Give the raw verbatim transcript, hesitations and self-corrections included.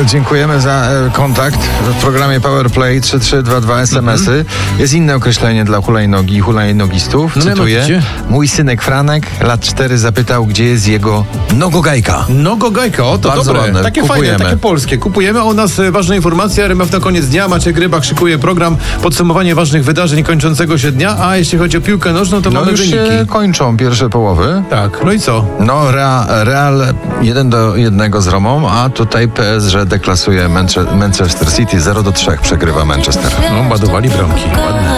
Dziękujemy za e, kontakt w programie Powerplay trzy trzy dwa dwa es em esy. Mm-hmm. Jest inne określenie dla hulajnogi i hulajnogistów. No, Cytuję. Mój synek Franek, lat cztery, zapytał, gdzie jest jego nogogajka. Nogogajka, o to Bardzo dobre. ładne. Takie Kupujemy. fajne, takie polskie. Kupujemy. A u nas e, ważna informacja. R M F na koniec dnia. Maciek Rybak szykuje program podsumowanie ważnych wydarzeń kończącego się dnia. A jeśli chodzi o piłkę nożną, to No mamy już wyniki. się kończą pierwsze połowy. Tak, no i co? No Real, Real jeden do jednego z Romą, a tutaj P S G deklasuje Manchester City zero do trzech, przegrywa Manchester. No, ładowali bramki. Ładnie.